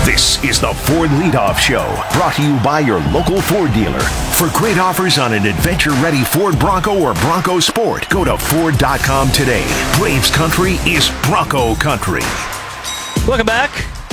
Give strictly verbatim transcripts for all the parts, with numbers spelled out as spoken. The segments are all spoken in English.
This is the Ford Leadoff Show, brought to you by your local Ford dealer. For great offers on an adventure-ready Ford Bronco or Bronco Sport, go to Ford dot com today. Braves country is Bronco country. Welcome back.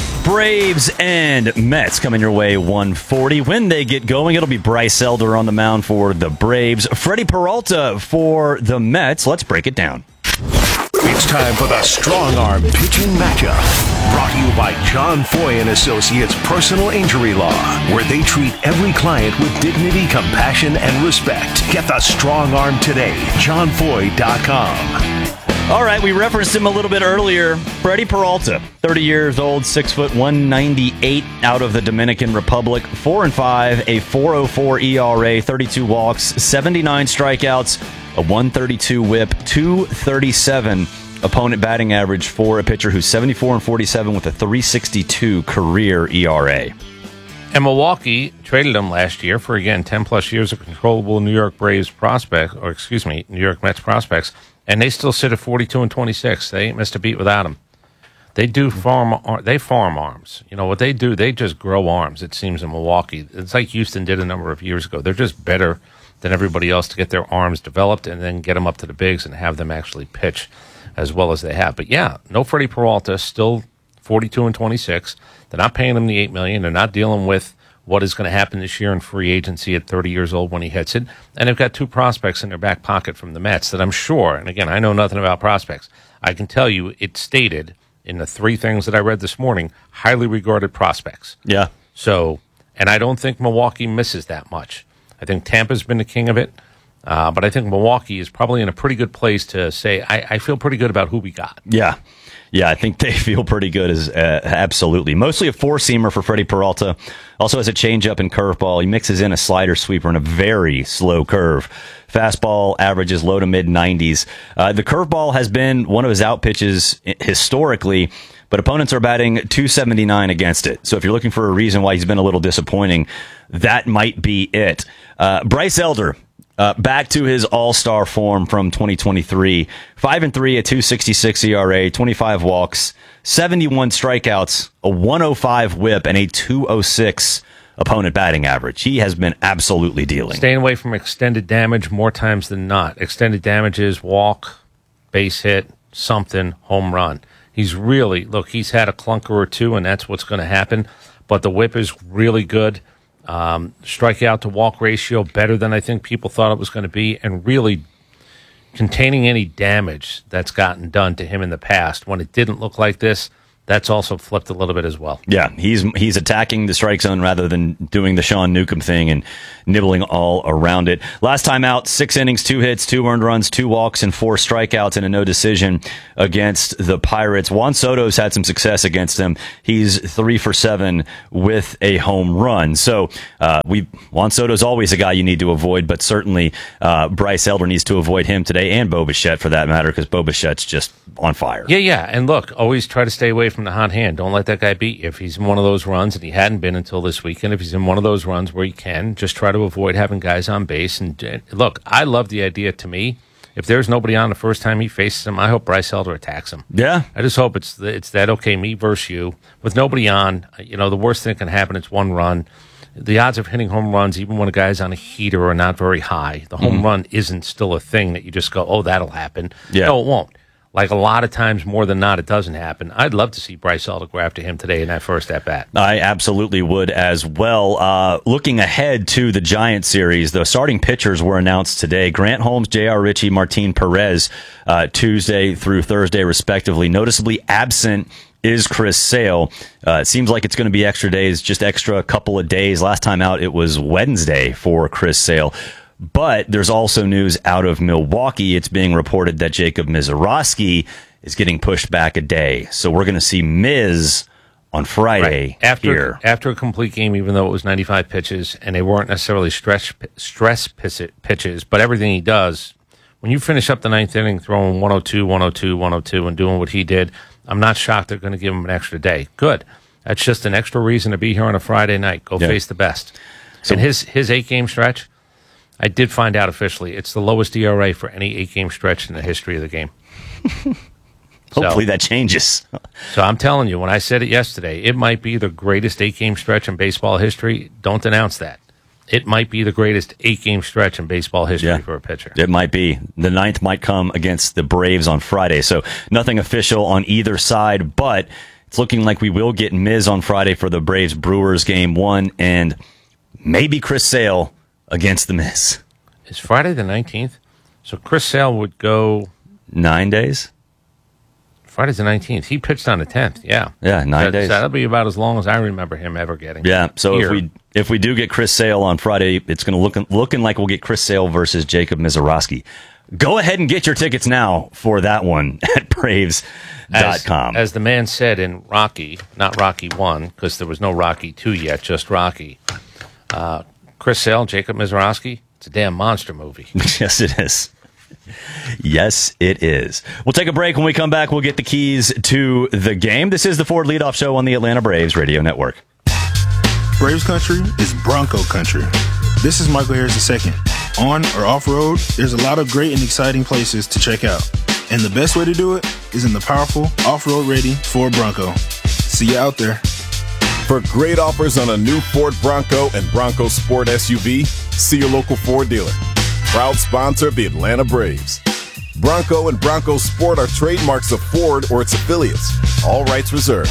Braves and Mets coming your way one forty. When they get going, it'll be Bryce Elder on the mound for the Braves. Freddie Peralta for the Mets. Let's break it down. It's time for the Strong Arm Pitching Matchup. Brought to you by John Foy and Associates Personal Injury Law, where they treat every client with dignity, compassion, and respect. Get the Strong Arm today. John Foy dot com. All right, we referenced him a little bit earlier. Freddie Peralta, thirty years old, six foot one ninety-eight, out of the Dominican Republic, four and five, a four oh four E R A, thirty-two walks, seventy-nine strikeouts, a one thirty-two whip, two thirty-seven opponent batting average for a pitcher who's seventy-four and forty-seven with a three sixty-two career E R A. And Milwaukee traded him last year for, again, ten plus years of controllable New York Braves prospects, or excuse me, New York Mets prospects. And they still sit at forty-two and twenty-six. They ain't missed a beat without him. They do farm. They farm arms. You know what they do? They just grow arms. It seems in Milwaukee, it's like Houston did a number of years ago. They're just better than everybody else to get their arms developed and then get them up to the bigs and have them actually pitch as well as they have. But yeah, no Freddie Peralta. Still forty-two and twenty-six. They're not paying him the eight million. They're not dealing with what is going to happen this year in free agency at thirty years old when he hits it. And they've got two prospects in their back pocket from the Mets that I'm sure, and again, I know nothing about prospects. I can tell you it stated in the three things that I read this morning, highly regarded prospects. Yeah. So, and I don't think Milwaukee misses that much. I think Tampa's been the king of it, uh, but I think Milwaukee is probably in a pretty good place to say, I, I feel pretty good about who we got. Yeah. Yeah, I think they feel pretty good. As uh, absolutely. Mostly a four-seamer for Freddie Peralta. Also has a changeup and curveball. He mixes in a slider sweeper and a very slow curve. Fastball averages low to mid-nineties. Uh, the curveball has been one of his out pitches historically, but opponents are batting two seventy-nine against it. So if you're looking for a reason why he's been a little disappointing, that might be it. Uh, Bryce Elder. Uh, back to his all-star form from twenty twenty-three. Five and three, a two sixty-six E R A, twenty-five walks, seventy-one strikeouts, a one oh five whip, and a two oh six opponent batting average. He has been absolutely dealing. Staying away from extended damage more times than not. Extended damages, walk, base hit, something, home run. He's really, look, he's had a clunker or two, and that's what's going to happen. But the whip is really good. Um, strikeout to walk ratio better than I think people thought it was going to be, and really containing any damage that's gotten done to him in the past. When it didn't look like this, that's also flipped a little bit as well. Yeah, he's he's attacking the strike zone rather than doing the Sean Newcomb thing and nibbling all around it. Last time out, six innings, two hits, two earned runs, two walks, and four strikeouts, and a no decision against the Pirates. Juan Soto's had some success against them. He's three for seven with a home run. So uh, we Juan Soto's always a guy you need to avoid, but certainly uh, Bryce Elder needs to avoid him today, and Bo Bichette for that matter, because Bo Bichette's just on fire. Yeah, yeah, and look, always try to stay away from from the hot hand. Don't let that guy beat you. If he's in one of those runs, and he hadn't been until this weekend, if he's in one of those runs where he can, just try to avoid having guys on base. And, and look, I love the idea. To me, if there's nobody on the first time he faces him, I hope Bryce Elder attacks him. Yeah. I just hope it's it's that, okay, me versus you. With nobody on, you know, the worst thing that can happen is one run. The odds of hitting home runs, even when a guy's on a heater, are not very high. The home mm-hmm. run isn't still a thing that you just go, oh, that'll happen. Yeah. No, it won't. Like a lot of times, more than not, it doesn't happen. I'd love to see Bryce Elder go after him today in that first at-bat. I absolutely would as well. Uh, looking ahead to the Giants series, the starting pitchers were announced today. Grant Holmes, J R. Ritchie, Martin Perez, uh, Tuesday through Thursday, respectively. Noticeably absent is Chris Sale. Uh, it seems like it's going to be extra days, just extra couple of days. Last time out, it was Wednesday for Chris Sale. But there's also news out of Milwaukee. It's being reported that Jacob Misiorowski is getting pushed back a day. So we're going to see Miz on Friday right. after, here. After a complete game, even though it was ninety-five pitches, and they weren't necessarily stress, stress pitches, but everything he does, when you finish up the ninth inning throwing one oh two, one oh two, one oh two, and doing what he did, I'm not shocked they're going to give him an extra day. Good. That's just an extra reason to be here on a Friday night. Go yeah. face the best. So, and his, his eight-game stretch, I did find out officially, it's the lowest E R A for any eight-game stretch in the history of the game. Hopefully that changes. So I'm telling you, when I said it yesterday, it might be the greatest eight-game stretch in baseball history. Don't announce that. It might be the greatest eight-game stretch in baseball history yeah, for a pitcher. It might be. The ninth might come against the Braves on Friday. So nothing official on either side, but it's looking like we will get Miz on Friday for the Braves-Brewers game one, and maybe Chris Sale against the Miz. Is Friday the nineteenth? So Chris Sale would go... Nine days? Friday's the nineteenth. He pitched on the tenth, yeah. Yeah, nine that, days. That'll be about as long as I remember him ever getting. Yeah, so Here. if we if we do get Chris Sale on Friday, it's going to look looking like we'll get Chris Sale versus Jacob Misiorowski. Go ahead and get your tickets now for that one at Braves dot com. As, as the man said in Rocky, not Rocky one, because there was no Rocky two yet, just Rocky. Uh, Chris Sale, Jacob Misiorowski, it's a damn monster movie. Yes, it is. Yes, it is. We'll take a break. When we come back, we'll get the keys to the game. This is the Ford Leadoff Show on the Atlanta Braves Radio Network. Braves country is Bronco country. This is Michael Harris the second. On or off-road, there's a lot of great and exciting places to check out. And the best way to do it is in the powerful, off-road ready Ford Bronco. See you out there. For great offers on a new Ford Bronco and Bronco Sport S U V, see your local Ford dealer. Proud sponsor of the Atlanta Braves. Bronco and Bronco Sport are trademarks of Ford or its affiliates. All rights reserved.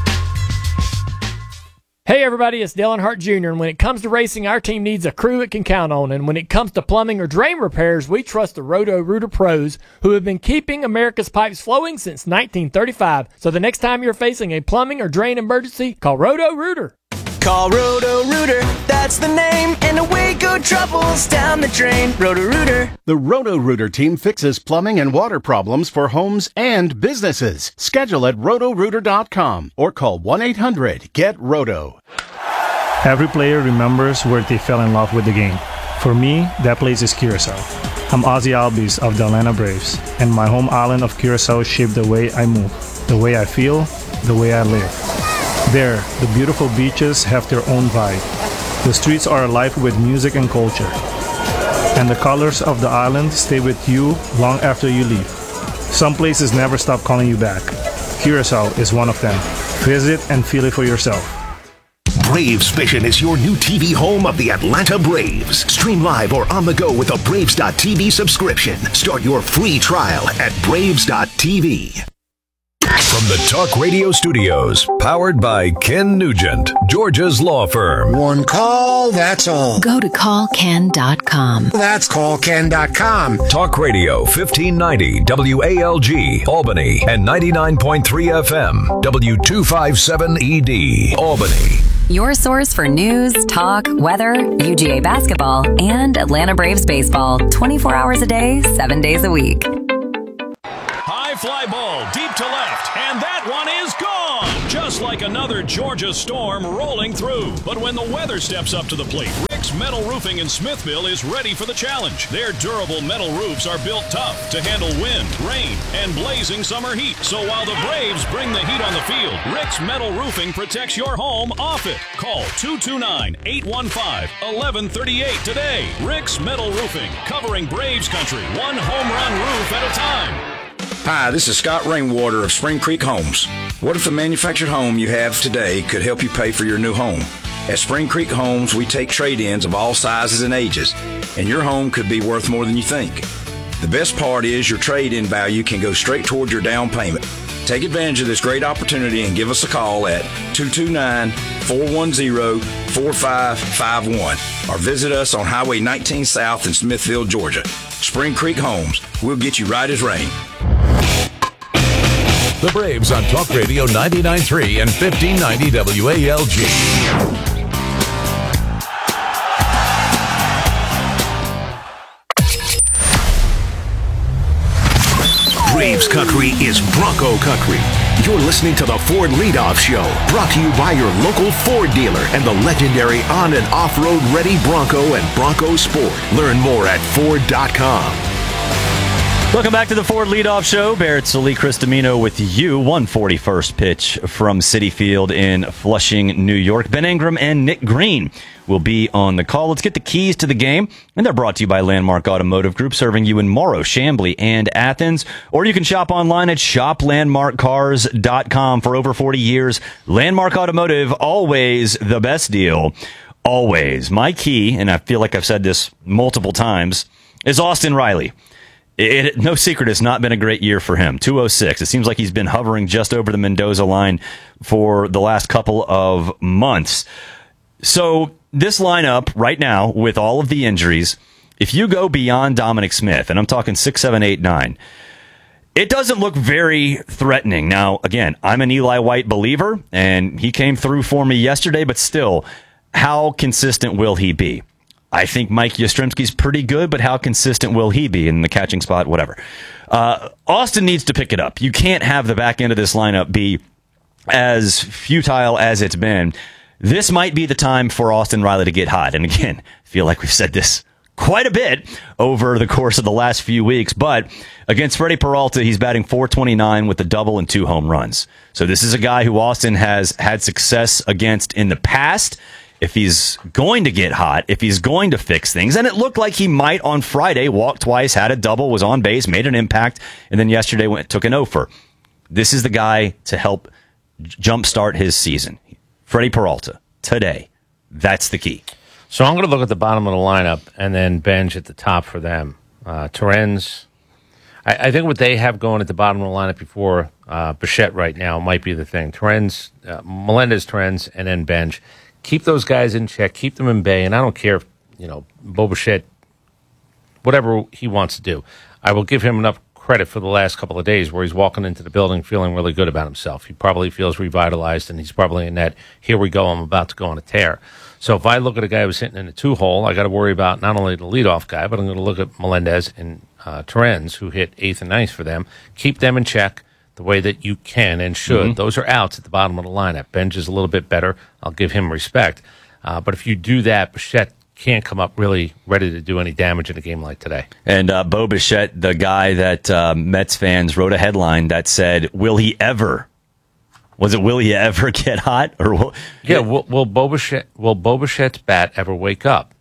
Hey everybody, it's Dale Earnhardt Junior And when it comes to racing, our team needs a crew it can count on. And when it comes to plumbing or drain repairs, we trust the Roto-Rooter pros who have been keeping America's pipes flowing since nineteen thirty-five. So the next time you're facing a plumbing or drain emergency, call Roto-Rooter. Call Roto-Rooter, that's the name, and away go troubles down the drain. Roto-Rooter. The Roto-Rooter team fixes plumbing and water problems for homes and businesses. Schedule at roto rooter dot com or call one eight hundred get roto. Every player remembers where they fell in love with the game. For me, that place is Curacao. I'm Ozzy Albies of the Atlanta Braves, and my home island of Curacao shaped the way I move, the way I feel, the way I live. There, the beautiful beaches have their own vibe. The streets are alive with music and culture. And the colors of the island stay with you long after you leave. Some places never stop calling you back. Curacao is one of them. Visit and feel it for yourself. Braves Vision is your new T V home of the Atlanta Braves. Stream live or on the go with a Braves dot T V subscription. Start your free trial at Braves dot T V. From the Talk Radio Studios, powered by Ken Nugent, Georgia's law firm. One call, that's all. Go to call ken dot com. That's call ken dot com. Talk Radio fifteen ninety W A L G, Albany, and ninety-nine point three F M, W two fifty-seven E D, Albany. Your source for news, talk, weather, U G A basketball, and Atlanta Braves baseball. twenty-four hours a day, seven days a week. High fly ball, deep to left, and that one is gone! Just like another Georgia storm rolling through. But when the weather steps up to the plate, Rick's Metal Roofing in Smithville is ready for the challenge. Their durable metal roofs are built tough to handle wind, rain, and blazing summer heat. So while the Braves bring the heat on the field, Rick's Metal Roofing protects your home off it. Call two two nine, eight one five, one one three eight today. Rick's Metal Roofing, covering Braves country, one home run roof at a time. Hi, this is Scott Rainwater of Spring Creek Homes. What if the manufactured home you have today could help you pay for your new home? At Spring Creek Homes, we take trade-ins of all sizes and ages, and your home could be worth more than you think. The best part is your trade-in value can go straight toward your down payment. Take advantage of this great opportunity and give us a call at two two nine, four one zero, four five five one or visit us on Highway nineteen South in Smithville, Georgia. Spring Creek Homes, we'll get you right as rain. The Braves on Talk Radio ninety-nine point three and fifteen ninety W A L G. Braves country is Bronco country. You're listening to the Ford Leadoff Show, brought to you by your local Ford dealer and the legendary on- and off-road ready Bronco and Bronco Sport. Learn more at Ford dot com. Welcome back to the Ford Leadoff Show. Barrett Sully, Chris Domino with you. one forty-first pitch from Citi Field in Flushing, New York. Ben Ingram and Nick Green will be on the call. Let's get the keys to the game. And they're brought to you by Landmark Automotive Group, serving you in Morrow, Chamblee, and Athens. Or you can shop online at shop landmark cars dot com. For over forty years, Landmark Automotive, always the best deal. Always. My key, and I feel like I've said this multiple times, is Austin Riley. It, it, no secret, it's not been a great year for him. two oh six. It seems like he's been hovering just over the Mendoza line for the last couple of months. So this lineup right now, with all of the injuries, if you go beyond Dominic Smith, and I'm talking six, seven, eight, nine, it doesn't look very threatening. Now, again, I'm an Eli White believer, and he came through for me yesterday, but still, how consistent will he be? I think Mike Yastrzemski's pretty good, but how consistent will he be in the catching spot? Whatever. Uh, Austin needs to pick it up. You can't have the back end of this lineup be as futile as it's been. This might be the time for Austin Riley to get hot. And again, I feel like we've said this quite a bit over the course of the last few weeks. But against Freddie Peralta, he's batting four twenty-nine with a double and two home runs. So this is a guy who Austin has had success against in the past. If he's going to get hot, if he's going to fix things, and it looked like he might on Friday, walked twice, had a double, was on base, made an impact, and then yesterday went took an offer. This is the guy to help jumpstart his season. Freddie Peralta, today. That's the key. So I'm going to look at the bottom of the lineup and then bench at the top for them. Uh, Torrens, I, I think what they have going at the bottom of the lineup before uh, Bichette right now might be the thing. Torrens, uh, Melendez, Torrens, and then bench. Keep those guys in check. Keep them in bay. And I don't care if, you know, Bo Bichette, whatever he wants to do. I will give him enough credit for the last couple of days where he's walking into the building feeling really good about himself. He probably feels revitalized, and he's probably in that, here we go, I'm about to go on a tear. So if I look at a guy who's hitting in a two-hole, I got to worry about not only the leadoff guy, but I'm going to look at Melendez and uh, Torrens, who hit eighth and ninth for them. Keep them in check the way that you can and should. Mm-hmm. Those are outs at the bottom of the lineup. Bench is a little bit better. I'll give him respect. Uh, but if you do that, Bichette can't come up really ready to do any damage in a game like today. And uh, Bo Bichette, the guy that uh, Mets fans wrote a headline that said, will he ever, was it will he ever get hot? Or will, Yeah, will, will, Bo Bichette, will Bo Bichette's bat ever wake up?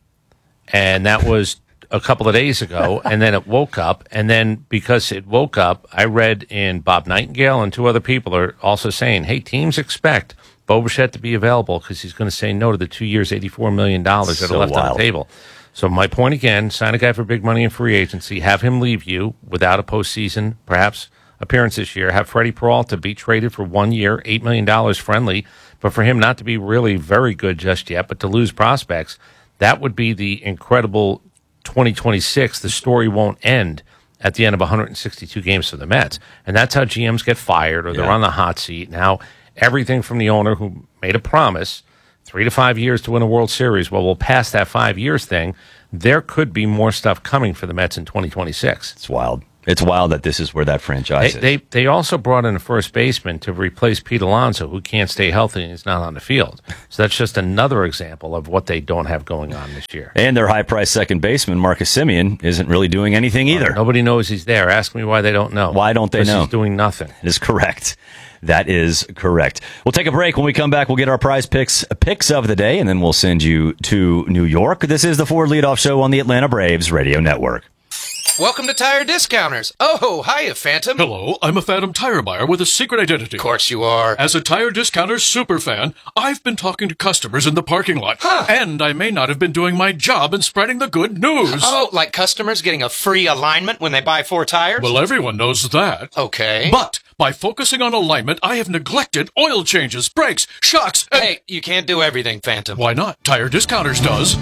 And that was a couple of days ago, and then it woke up, and then because it woke up, I read in Bob Nightingale and two other people are also saying, hey, teams expect Bo Bichette to be available because he's going to say no to the two years, eighty-four million dollars that so are left wild. on the table. So my point again, sign a guy for big money in free agency, have him leave you without a postseason, perhaps, appearance this year, have Freddie Peralta be traded for one year, eight million dollars friendly, but for him not to be really very good just yet, but to lose prospects, that would be the incredible twenty twenty-six, the story won't end at the end of one hundred sixty-two games for the Mets. And that's how G Ms get fired or they're Yeah. on the hot seat. Now, everything from the owner who made a promise, three to five years to win a World Series, well, we'll pass that five years thing. There could be more stuff coming for the Mets in twenty twenty-six. It's wild. It's wild that this is where that franchise They, is. they they also brought in a first baseman to replace Pete Alonso, who can't stay healthy and is not on the field. So that's just another example of what they don't have going on this year. And their high-priced second baseman, Marcus Semien, isn't really doing anything either. Uh, nobody knows he's there. Ask me why they don't know. Why don't they Because know? he's doing nothing. That is correct. That is correct. We'll take a break. When we come back, we'll get our prize picks picks of the day, and then we'll send you to New York. This is the Ford Leadoff Show on the Atlanta Braves Radio Network. Welcome to Tire Discounters. Oh, hiya, Phantom. Hello, I'm a Phantom tire buyer with a secret identity. Of course you are. As a Tire Discounters superfan, I've been talking to customers in the parking lot. Huh. And I may not have been doing my job in spreading the good news. Oh, like customers getting a free alignment when they buy four tires? Well, everyone knows that. Okay. But by focusing on alignment, I have neglected oil changes, brakes, shocks, and... Hey, you can't do everything, Phantom. Why not? Tire Discounters does.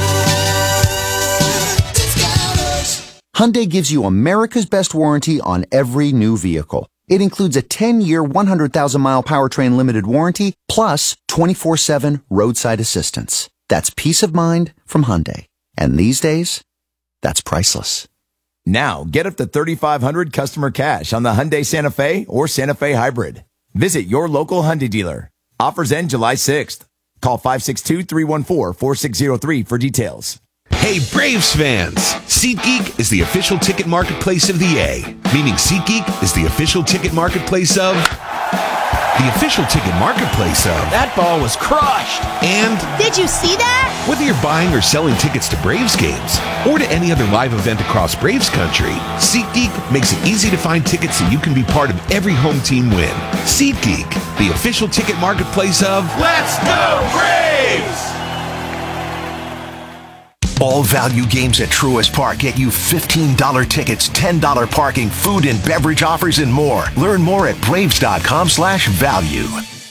Hyundai gives you America's best warranty on every new vehicle. It includes a ten-year, one hundred thousand mile powertrain limited warranty, plus twenty-four seven roadside assistance. That's peace of mind from Hyundai. And these days, that's priceless. Now, get up to thirty-five hundred dollars customer cash on the Hyundai Santa Fe or Santa Fe Hybrid. Visit your local Hyundai dealer. Offers end July sixth. Call five six two, three one four, four six zero three for details. Hey, Braves fans! SeatGeek is the official ticket marketplace of the A, meaning SeatGeek is the official ticket marketplace of... The official ticket marketplace of... That ball was crushed! And... Did you see that? Whether you're buying or selling tickets to Braves games, or to any other live event across Braves country, SeatGeek makes it easy to find tickets so you can be part of every home team win. SeatGeek, the official ticket marketplace of... Let's go Braves! All value games at Truist Park get you fifteen dollars tickets, ten dollars parking, food and beverage offers, and more. Learn more at braves.com slash value.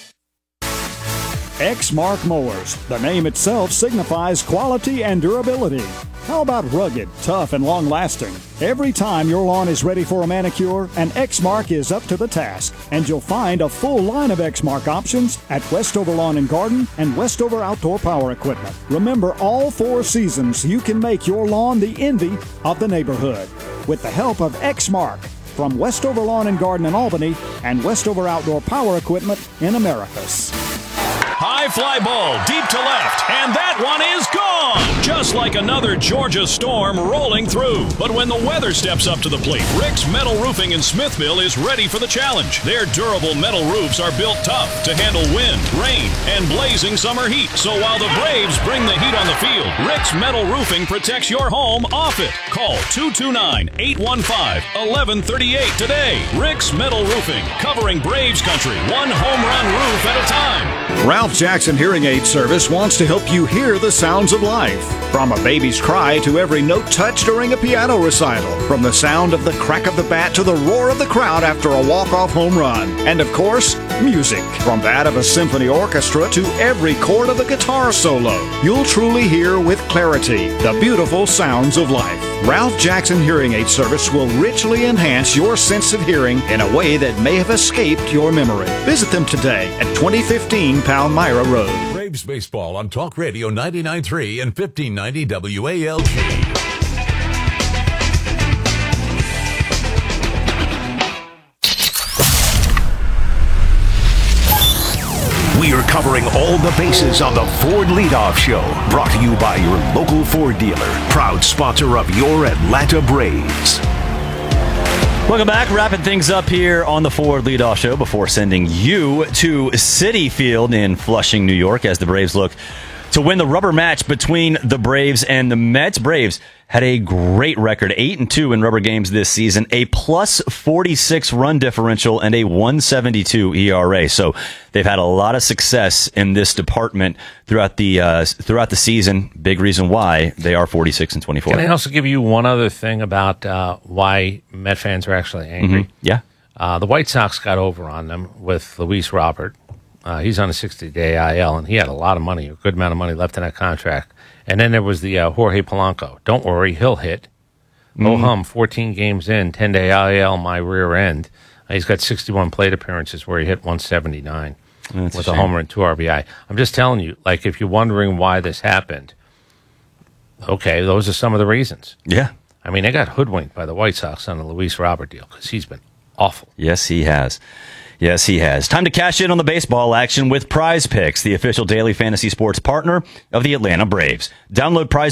Exmark Mowers. The name itself signifies quality and durability. How about rugged, tough, and long-lasting? Every time your lawn is ready for a manicure, an Exmark is up to the task. And you'll find a full line of Exmark options at Westover Lawn and Garden and Westover Outdoor Power Equipment. Remember, all four seasons, you can make your lawn the envy of the neighborhood. With the help of Exmark from Westover Lawn and Garden in Albany and Westover Outdoor Power Equipment in Americus. High fly ball, deep to left, and that one is gone! Just like another Georgia storm rolling through. But when the weather steps up to the plate, Rick's Metal Roofing in Smithville is ready for the challenge. Their durable metal roofs are built tough to handle wind, rain, and blazing summer heat. So while the Braves bring the heat on the field, Rick's Metal Roofing protects your home off it. Call two two nine, eight one five, one one three eight today. Rick's Metal Roofing, covering Braves country, one home run roof at a time. Ralph Jackson Hearing Aid Service wants to help you hear the sounds of life. From a baby's cry to every note touched during a piano recital. From the sound of the crack of the bat to the roar of the crowd after a walk-off home run. And of course, music. From that of a symphony orchestra to every chord of a guitar solo. You'll truly hear with clarity the beautiful sounds of life. Ralph Jackson Hearing Aid Service will richly enhance your sense of hearing in a way that may have escaped your memory. Visit them today at twenty fifteen Palmyra Road. Braves baseball on Talk Radio ninety-nine point three and fifteen ninety W A L G. We are covering all the bases on the Ford Leadoff Show. Brought to you by your local Ford dealer. Proud sponsor of your Atlanta Braves. Welcome back. Wrapping things up here on the Ford Leadoff Show before sending you to Citi Field in Flushing, New York, as the Braves look to win the rubber match between the Braves and the Mets. Braves had a great record, eight and two in rubber games this season, a plus forty-six run differential and a one seventy-two E R A. So they've had a lot of success in this department throughout the uh, throughout the season. Big reason why they are forty-six and twenty-four. Can I also give you one other thing about uh, why Met fans are actually angry? Mm-hmm. Yeah, uh, the White Sox got over on them with Luis Robert. Uh, he's on a sixty-day I L, and he had a lot of money, a good amount of money left in that contract. And then there was the uh, Jorge Polanco. Don't worry, he'll hit. Mm. Oh hum, fourteen games in, ten-day I L, my rear end. Uh, he's got sixty-one plate appearances where he hit one seventy-nine That's with a, a homer and two R B I. I'm just telling you, like, if you're wondering why this happened, okay, those are some of the reasons. Yeah. I mean, they got hoodwinked by the White Sox on the Luis Robert deal because he's been awful. Yes, he has. Yes, he has. Time to cash in on the baseball action with Prize Picks, the official daily fantasy sports partner of the Atlanta Braves. Download Prize